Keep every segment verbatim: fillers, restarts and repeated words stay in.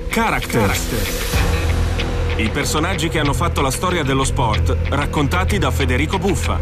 Character. Character. I personaggi che hanno fatto la storia dello sport, raccontati da Federico Buffa.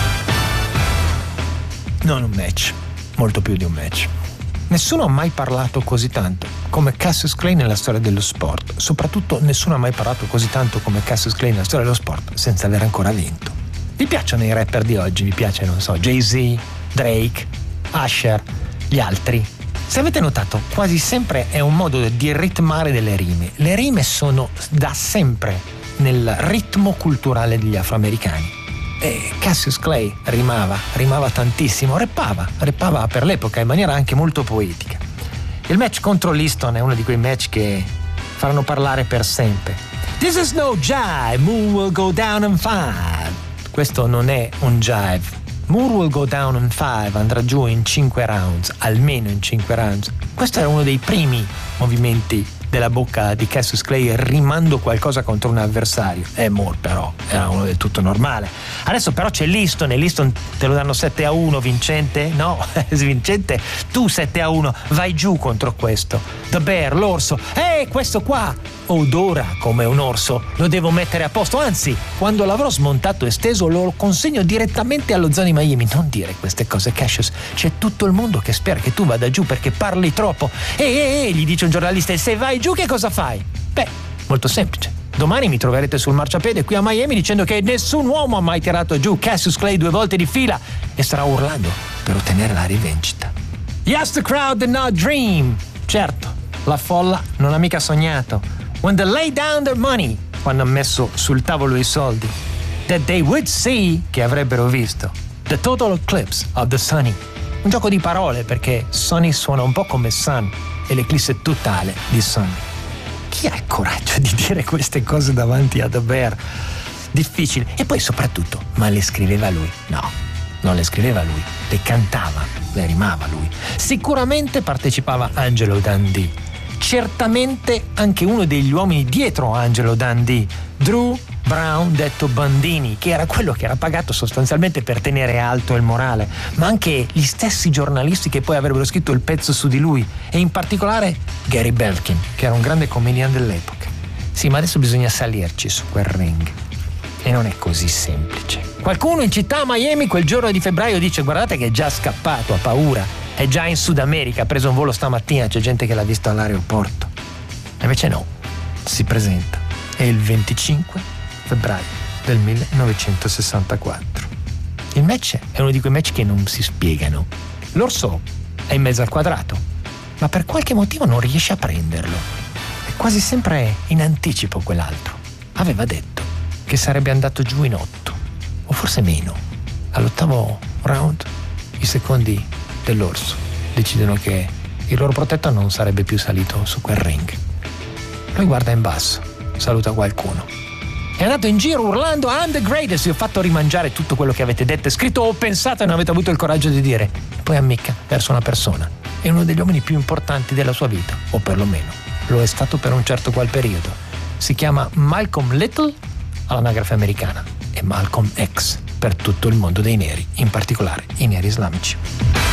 Non un match, molto più di un match. Nessuno ha mai parlato così tanto come Cassius Clay nella storia dello sport. Soprattutto nessuno ha mai parlato così tanto come Cassius Clay nella storia dello sport senza aver ancora vinto. Vi piacciono i rapper di oggi? Vi piace, non so, Jay-Z, Drake, Usher, gli altri? Se avete notato, quasi sempre è un modo di ritmare delle rime. Le rime sono da sempre nel ritmo culturale degli afroamericani. E Cassius Clay rimava, rimava tantissimo, rappava, rappava per l'epoca in maniera anche molto poetica. Il match contro Liston è uno di quei match che faranno parlare per sempre. This is no jive, Moore will go down in five. Questo non è un jive. Moore will go down in five, andrà giù in cinque rounds, almeno in cinque rounds. Questo era uno dei primi movimenti della bocca di Cassius Clay rimando qualcosa contro un avversario. E Moore però era uno del tutto normale. Adesso però c'è Liston e Liston te lo danno sette a uno vincente? No, vincente tu sette a uno, vai giù contro questo. The Bear, l'orso, eh questo qua odora come un orso, lo devo mettere a posto, anzi quando l'avrò smontato e steso lo consegno direttamente allo zoo di Miami. Non dire queste cose Cassius, c'è tutto il mondo che spera che tu vada giù perché parli troppo. E eh, eh, gli dice un giornalista, e se vai giù che cosa fai? Beh, molto semplice, domani mi troverete sul marciapiede qui a Miami dicendo che nessun uomo ha mai tirato giù Cassius Clay due volte di fila e starà urlando per ottenere la rivincita. Yes, the crowd did not dream. Certo, la folla non ha mica sognato. When they lay down their money, quando ha messo sul tavolo i soldi, that they would see, che avrebbero visto, the total eclipse of the sunny. Un gioco di parole perché sunny suona un po' come sun e l'eclisse totale di sun. Chi ha il coraggio di dire queste cose davanti a The Bear? Difficile. E poi soprattutto, ma le scriveva lui? No, non le scriveva lui, le cantava, le rimava lui. Sicuramente partecipava Angelo Dundee. Certamente anche uno degli uomini dietro Angelo Dundee, Drew Brown, detto Bandini, che era quello che era pagato sostanzialmente per tenere alto il morale, ma anche gli stessi giornalisti che poi avrebbero scritto il pezzo su di lui, e in particolare Gary Belkin, che era un grande comedian dell'epoca. Sì, ma adesso bisogna salirci su quel ring, e non è così semplice. Qualcuno in città a Miami quel giorno di febbraio dice: guardate che è già scappato, ha paura, è già in Sud America, ha preso un volo stamattina, c'è gente che l'ha visto all'aeroporto. E invece no, si presenta. È il venticinque febbraio del millenovecentosessantaquattro. Il match è uno di quei match che non si spiegano. L'orso è in mezzo al quadrato, ma per qualche motivo non riesce a prenderlo. È quasi sempre in anticipo quell'altro. Aveva detto che sarebbe andato giù in otto, o forse meno. All'ottavo round i secondi dell'orso decidono che il loro protetto non sarebbe più salito su quel ring. Lui guarda in basso, saluta qualcuno. È andato in giro urlando I'm the greatest, vi ho fatto rimangiare tutto quello che avete detto e scritto o pensato e non avete avuto il coraggio di dire. E poi ammicca verso una persona. È uno degli uomini più importanti della sua vita, o perlomeno lo è stato per un certo qual periodo. Si chiama Malcolm Little all'anagrafe americana e Malcolm X per tutto il mondo dei neri, in particolare i neri islamici.